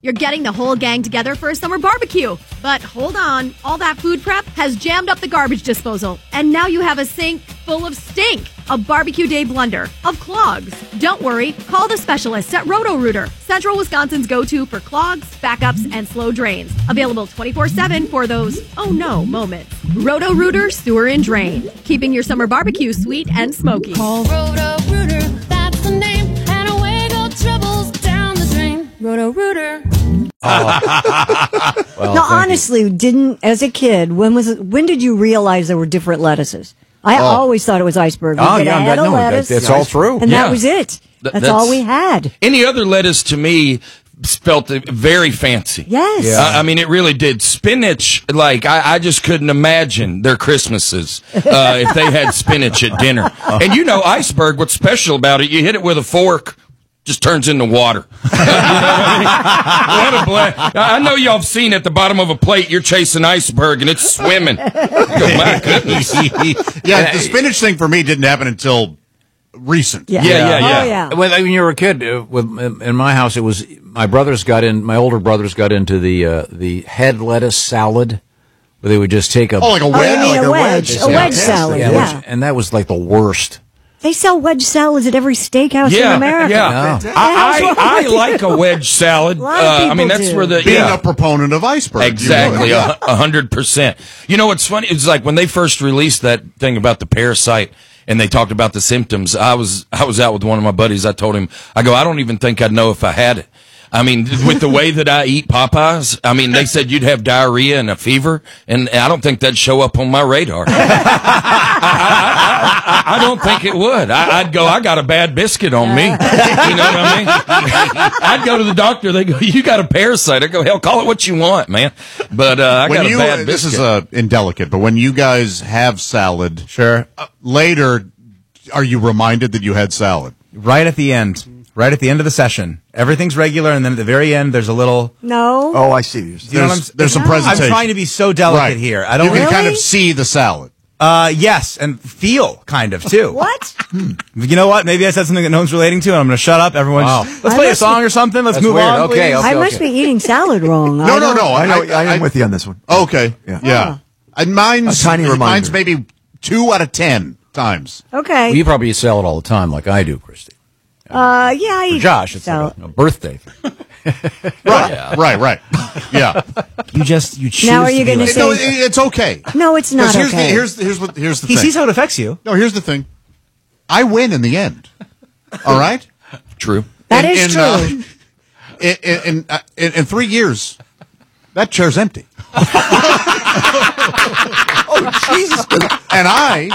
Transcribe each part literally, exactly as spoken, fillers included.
You're getting the whole gang together for a summer barbecue. But hold on, all that food prep has jammed up the garbage disposal. And now you have a sink full of stink. A barbecue day blunder of clogs. Don't worry, call the specialists at Roto-Rooter, Central Wisconsin's go-to for clogs, backups, and slow drains. Available twenty-four seven for those oh no moments. Roto-Rooter Sewer and Drain, keeping your summer barbecue sweet and smoky. Call Roto-Rooter, that's the name, and away go troubles down the drain. Roto-Rooter. Oh. well, now, honestly, you. didn't as a kid, when was it, when did you realize there were different lettuces? I oh. always thought it was iceberg. Oh, yeah, a head that, of no, lettuce, that's all true. And yeah. that was it. Th- that's, that's all we had. Any other lettuce to me felt very fancy. Yes. Yeah. I, I mean, it really did. Spinach, like, I, I just couldn't imagine their Christmases uh, if they had spinach at dinner. And you know, iceberg, what's special about it, you hit it with a fork, just turns into water. You know what I mean? What a bla- I know y'all have seen at the bottom of a plate, you're chasing iceberg and it's swimming. Oh, my goodness. Yeah, the spinach thing for me didn't happen until recent. Yeah, yeah, yeah. yeah. yeah. Oh, yeah. When, when you were a kid, uh, with, in my house, it was my brothers got in. My older brothers got into the uh, the head lettuce salad, where they would just take a oh, like a wedge, oh, you mean like a wedge, a wedge, wedge salad. Yeah, Yeah, which, and that was like the worst. They sell wedge salads at every steakhouse Yeah, in America. yeah. No. I, I, I like a wedge salad. A lot of Uh, I mean, people that's do. where the Being yeah. a proponent of iceberg. Exactly, You know? a hundred percent. You know what's funny? It's like when they first released that thing about the parasite, and they talked about the symptoms. I was I was out with one of my buddies. I told him, I go, I don't even think I'd know if I had it. I mean, with the way that I eat Popeyes, I mean, they said you'd have diarrhea and a fever, and I don't think that'd show up on my radar. I, I, I, I don't think it would. I, I'd go, I got a bad biscuit on me. You know what I mean? I'd go to the doctor. They go, you got a parasite. I go, hell, call it what you want, man. But uh, I when got you, a bad biscuit. This is uh, indelicate, but when you guys have salad, Sure. uh, later, are you reminded that you had salad? Right at the end. Right at the end of the session. Everything's regular, and then at the very end, there's a little... No. Oh, I see. You know what There's, I'm, there's some No. presentation. I'm trying to be so delicate Right. here. I don't You can Really? kind of see the salad. Uh, yes, and feel, kind of, too. What? You know what? Maybe I said something that no one's relating to, and I'm going to shut up. Everyone, Wow. just, let's I play a must song be- or something. Let's That's move weird. on, Okay, please. okay. I must be eating salad wrong. No, I no, don't- no. I know. I, I, am with you on this one. Okay. Yeah. Yeah. And mine's, A tiny reminder. mine's maybe two out of ten times. Okay. Well, you probably eat salad all the time, like I do, Christy. Uh, yeah, I For eat Josh, it's salad. like a, a birthday thing. Right. Right, right. Yeah. You just, you choose Now are you to be gonna like- say- No, it, it's okay. No, it's not 'Cause here's okay. The, here's, here's, what, here's the He thing. sees how it affects you. No, here's the thing. I win in the end. All right? True. That in, is in, uh, true. in, in, in, uh, in, in three years, that chair's empty. Oh, Jesus. And I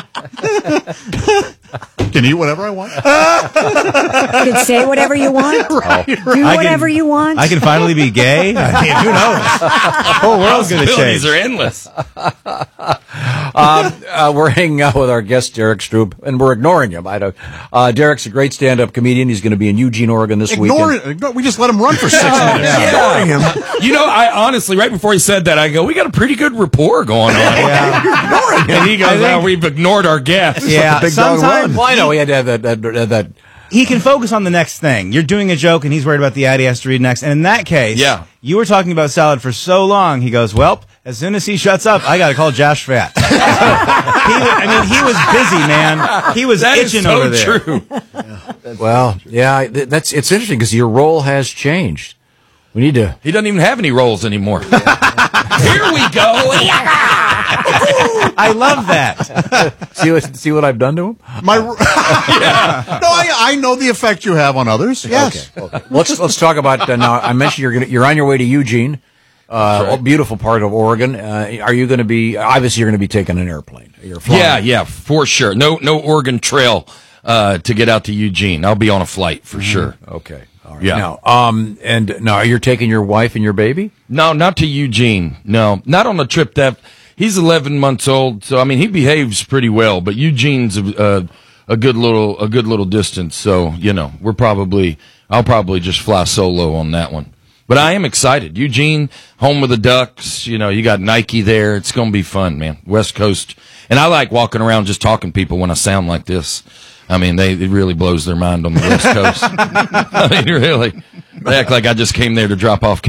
can eat whatever I want. You can say whatever you want. Do I whatever can- you want. I can finally be gay. I mean, who knows? The whole world's going to change. Possibilities are endless. um, uh, we're hanging out with our guest, Derek Stroop, and we're ignoring him. I don't. Uh, Derek's a great stand-up comedian. He's going to be in Eugene, Oregon this Ignore weekend. it. Ignore, we just let him run for six minutes. Ignoring him. You know, I honestly, right before he said that, I go, we got a pretty good rapport going on. And he goes, oh, we've ignored our guests. Yeah, the big dog sometimes run. Well, I know he had to have that. that, that, that he can focus on the next thing. You're doing a joke, and he's worried about the ad he has to read next. And in that case, Yeah. you were talking about salad for so long. He goes, well, as soon as he shuts up, I got to call Josh Fat. he, I mean, he was busy, man. He was That is itching so over there. true. well, yeah, th- that's it's interesting because your role has changed. We need to. He doesn't even have any roles anymore. Here we go. I love that. See what see what I've done to him. My, No, I, I know the effect you have on others. Yes. Okay. okay. Let's let's talk about uh, now. I mentioned you're gonna you're on your way to Eugene, uh, a beautiful part of Oregon. Uh, are you going to be? Obviously, you're going to be taking an airplane. You're flying. Yeah, yeah, for sure. No, no Oregon Trail uh, to get out to Eugene. I'll be on a flight for sure. Okay. All right. Yeah. Now, um, and now you're taking your wife and your baby. No, not to Eugene. No, not on a trip that he's eleven months old. So I mean, he behaves pretty well. But Eugene's a, a, a good little a good little distance. So you know, we're probably I'll probably just fly solo on that one. But I am excited. Eugene, home of the Ducks. You know, you got Nike there. It's going to be fun, man. West Coast, and I like walking around just talking to people when I sound like this. I mean, they it really blows their mind on the West Coast. I mean, really, they act like I just came there to drop off